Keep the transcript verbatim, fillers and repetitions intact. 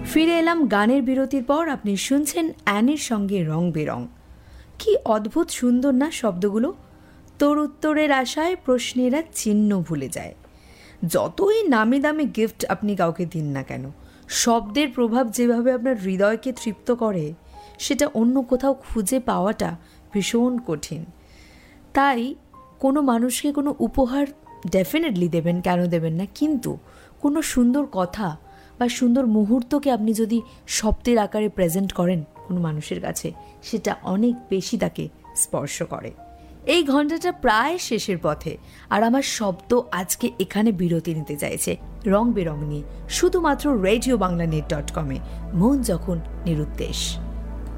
ফিরে এলাম গানের বিরতির পর। আপনি শুনছেন অ্যানির সঙ্গে রং বেরং। কি অদ্ভুত সুন্দর না শব্দগুলো। তোর উত্তরের আশায় প্রশ্নেরা চিহ্ন ভুলে যায়। যতই নামি দামি গিফট আপনি কাউকে দিন না কেন, শব্দের প্রভাব যেভাবে আপনার হৃদয়কে তৃপ্ত করে, সেটা অন্য কোথাও খুঁজে পাওয়াটা ভীষণ কঠিন। তাই কোনো মানুষকে কোনো উপহার ডেফিনেটলি দেবেন, কেন দেবেন না, কিন্তু কোনো সুন্দর কথা বা সুন্দর মুহূর্তকে আপনি যদি শব্দের আকারে প্রেজেন্ট করেন কোনো মানুষের কাছে, সেটা অনেক বেশি তাকে স্পর্শ করে। এই ঘন্টাটা প্রায় শেষের পথে, আর আমার শব্দ আজকে এখানে বিরতি নিতে চাইছে রং বেরং নিয়ে, শুধুমাত্র রেডিও বাংলা নেট ডট কমে। মন যখন নিরুদ্দেশ।